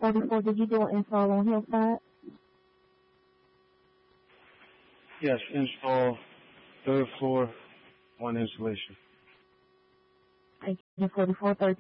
44, did you do an install on Hillside? Yes, install, 3rd floor, 1 installation. Thank you. 44,